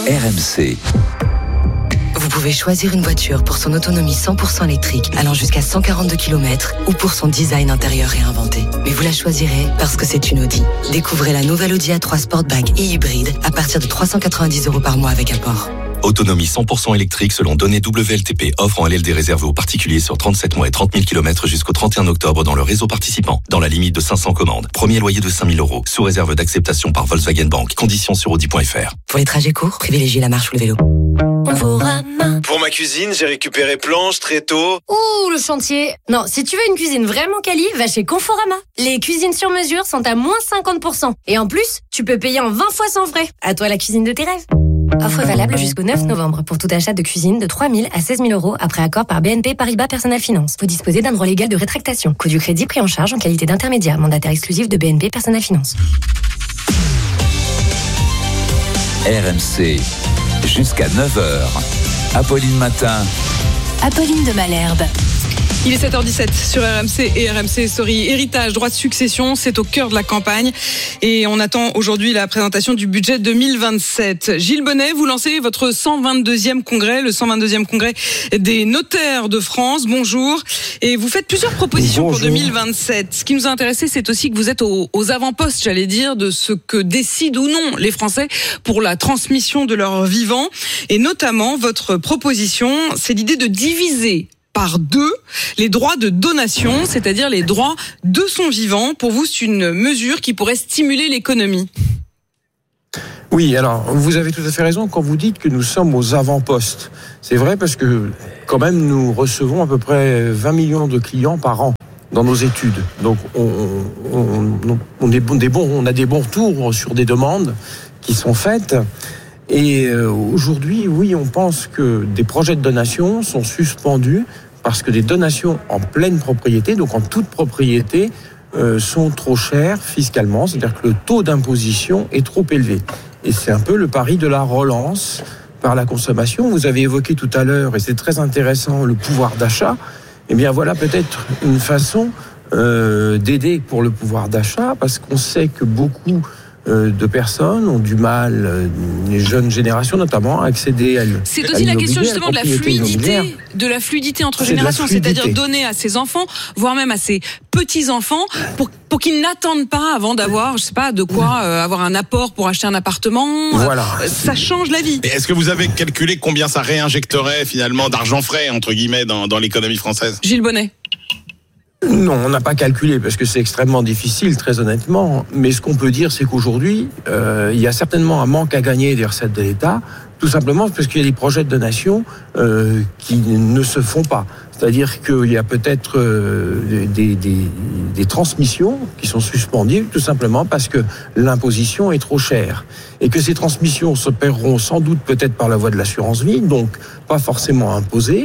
RMC. Vous pouvez choisir une voiture pour son autonomie 100% électrique allant jusqu'à 142 km ou pour son design intérieur réinventé. Mais vous la choisirez parce que c'est une Audi. Découvrez la nouvelle Audi A3 Sportback et hybride à partir de 390 € par mois avec apport. Autonomie 100% électrique selon données WLTP. Offre en LLD réservée aux particuliers sur 37 mois et 30 000 km jusqu'au 31 octobre dans le réseau participant. Dans la limite de 500 commandes. Premier loyer de 5 000 €. Sous réserve d'acceptation par Volkswagen Bank. Conditions sur Audi.fr. Pour les trajets courts, privilégiez la marche ou le vélo. Pour ma cuisine, j'ai récupéré planches, tréteaux. Ouh, le chantier. Non, si tu veux une cuisine vraiment quali, va chez Conforama. Les cuisines sur mesure sont à moins 50%. Et en plus, tu peux payer en 20 fois sans frais. À toi la cuisine de tes rêves. Offre valable jusqu'au 9 novembre pour tout achat de cuisine de 3 000 à 16 000 € après accord par BNP Paribas Personal Finance. Vous disposez d'un droit légal de rétractation. Coût du crédit pris en charge en qualité d'intermédiaire. Mandataire exclusif de BNP Personal Finance. RMC, jusqu'à 9h. Apolline Matin. Apolline de Malherbe. Il est 7h17 sur RMC et RMC Story. Héritage, droit de succession, c'est au cœur de la campagne. Et on attend aujourd'hui la présentation du budget 2027. Gilles Bonnet, vous lancez votre 122e congrès, le 122e congrès des notaires de France. Bonjour. Et vous faites plusieurs propositions pour 2027. Ce qui nous a intéressé, c'est aussi que vous êtes aux avant-postes, j'allais dire, de ce que décident ou non les Français pour la transmission de leur vivant. Et notamment, votre proposition, c'est l'idée de diviser par 2 les droits de donation, c'est-à-dire les droits de son vivant. Pour vous, c'est une mesure qui pourrait stimuler l'économie. Oui, alors vous avez tout à fait raison quand vous dites que nous sommes aux avant-postes. C'est vrai parce que quand même nous recevons à peu près 20 millions de clients par an dans nos études. Donc on a des bons retours sur des demandes qui sont faites. Et aujourd'hui, oui, on pense que des projets de donation sont suspendus parce que des donations en pleine propriété, donc en toute propriété, sont trop chères fiscalement. C'est-à-dire que le taux d'imposition est trop élevé. Et c'est un peu le pari de la relance par la consommation. Vous avez évoqué tout à l'heure, et c'est très intéressant, le pouvoir d'achat. Eh bien voilà peut-être une façon d'aider pour le pouvoir d'achat, parce qu'on sait que beaucoup de personnes ont du mal, les jeunes générations notamment, à accéder à l'immobilier. C'est aussi la question justement de la fluidité entre générations, c'est-à-dire donner à ses enfants, voire même à ses petits-enfants, pour qu'ils n'attendent pas avant d'avoir, je sais pas, de quoi avoir un apport pour acheter un appartement. Voilà. Ça change la vie. Et est-ce que vous avez calculé combien ça réinjecterait finalement d'argent frais, entre guillemets, dans l'économie française ? Gilles Bonnet. Non, on n'a pas calculé parce que c'est extrêmement difficile, très honnêtement. Mais ce qu'on peut dire, c'est qu'aujourd'hui, il y a certainement un manque à gagner des recettes de l'État, tout simplement parce qu'il y a des projets de donation qui ne se font pas. C'est-à-dire qu'il y a peut-être des transmissions qui sont suspendues, tout simplement parce que l'imposition est trop chère. Et que ces transmissions se paieront sans doute peut-être par la voie de l'assurance vie, donc pas forcément imposées,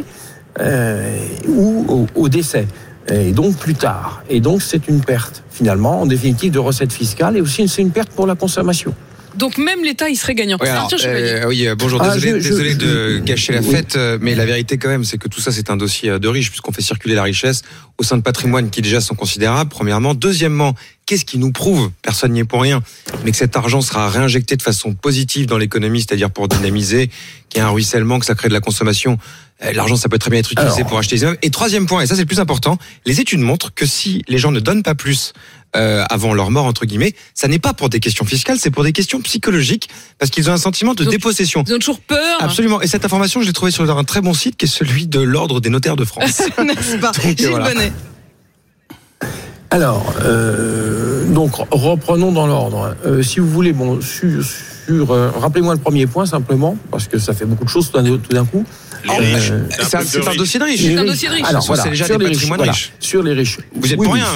ou au décès. Et donc plus tard. Et donc c'est une perte, finalement, en définitive, de recettes fiscales, et aussi c'est une perte pour la consommation. Donc même l'État, il serait gagnant. Oui, alors, bonjour, désolé de gâcher la fête, mais la vérité quand même, c'est que tout ça, c'est un dossier de riches, puisqu'on fait circuler la richesse au sein de patrimoines qui déjà sont considérables, premièrement. Deuxièmement, qu'est-ce qui nous prouve, personne n'y est pour rien, mais que cet argent sera réinjecté de façon positive dans l'économie, c'est-à-dire pour dynamiser, qu'il y a un ruissellement, que ça crée de la consommation. L'argent, ça peut très bien être utilisé pour acheter des immeubles. Et troisième point, et ça c'est le plus important, les études montrent que si les gens ne donnent pas plus avant leur mort, entre guillemets, ça n'est pas pour des questions fiscales, c'est pour des questions psychologiques, parce qu'ils ont un sentiment de dépossession. Ils ont toujours peur. Absolument. Et cette information, je l'ai trouvée sur un très bon site, qui est celui de l'Ordre des notaires de France. N'est-ce pas? Gilles Bonnet. Alors, donc reprenons dans l'ordre. Si vous voulez, bon, rappelez-moi le premier point simplement, parce que ça fait beaucoup de choses tout d'un coup. C'est un dossier de riche. C'est un dossier de riche. Alors, voilà, c'est déjà sur des les riches, patrimoines riches. Sur les riches. Vous êtes pour rien.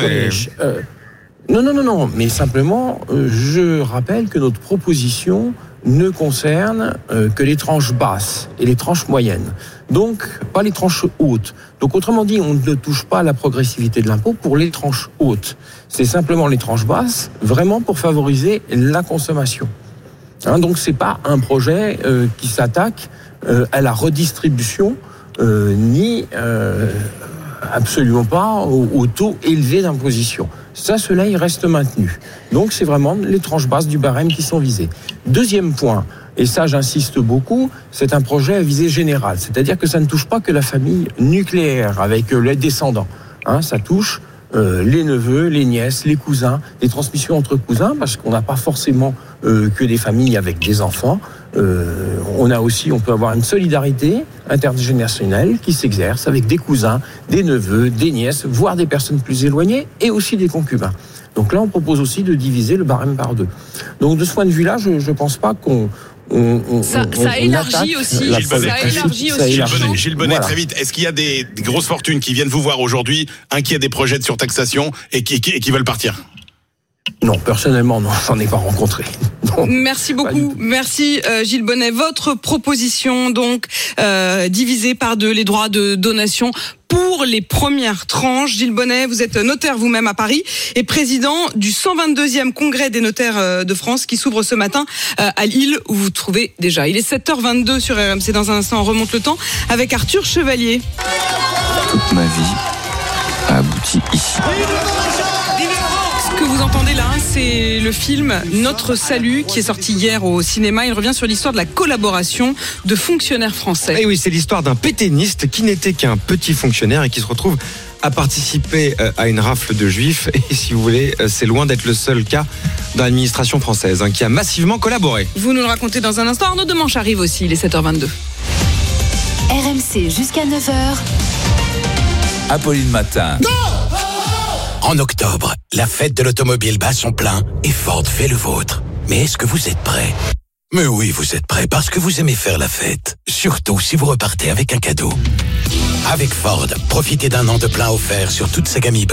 Non. Mais simplement, je rappelle que notre proposition ne concerne que les tranches basses et les tranches moyennes. Donc, pas les tranches hautes. Donc, autrement dit, on ne touche pas à la progressivité de l'impôt pour les tranches hautes. C'est simplement les tranches basses, vraiment pour favoriser la consommation. Donc, c'est pas un projet qui s'attaque à la redistribution, ni absolument pas au taux élevé d'imposition. cela, il reste maintenu. Donc, c'est vraiment les tranches basses du barème qui sont visées. Deuxième point, et ça, j'insiste beaucoup, c'est un projet à visée générale. C'est-à-dire que ça ne touche pas que la famille nucléaire avec les descendants. Ça touche les neveux, les nièces, les cousins, les transmissions entre cousins, parce qu'on n'a pas forcément que des familles avec des enfants. On peut avoir une solidarité intergénérationnelle qui s'exerce avec des cousins, des neveux, des nièces, voire des personnes plus éloignées et aussi des concubins. Donc là, on propose aussi de diviser le barème par 2. Donc de ce point de vue-là, je ne pense pas qu'on ça élargit aussi. Gilles Bonnet, très vite. Est-ce qu'il y a des grosses fortunes qui viennent vous voir aujourd'hui, inquiets des projets de surtaxation et qui veulent partir? Non, personnellement, non, j'en ai pas rencontré. Non, merci beaucoup. Merci Gilles Bonnet. Votre proposition, donc, divisée par 2 les droits de donation pour les premières tranches. Gilles Bonnet, vous êtes notaire vous-même à Paris et président du 122e congrès des notaires de France qui s'ouvre ce matin à Lille où vous trouvez déjà. Il est 7h22 sur RMC. Dans un instant, on remonte le temps avec Arthur Chevalier. Toute ma vie a abouti ici. Ce que vous entendez là, c'est le film Notre Salut qui est sorti hier au cinéma. Il revient sur l'histoire de la collaboration de fonctionnaires français. Et oui, c'est l'histoire d'un pétainiste qui n'était qu'un petit fonctionnaire et qui se retrouve à participer à une rafle de juifs. Et si vous voulez, c'est loin d'être le seul cas dans l'administration française qui a massivement collaboré. Vous nous le racontez dans un instant. Arnaud Demanche arrive aussi, il est 7h22. RMC jusqu'à 9h. Apolline Matin. En octobre, la fête de l'automobile bat son plein et Ford fait le vôtre. Mais est-ce que vous êtes prêts ? Mais oui, vous êtes prêts parce que vous aimez faire la fête. Surtout si vous repartez avec un cadeau. Avec Ford, profitez d'un an de plein offert sur toute sa gamme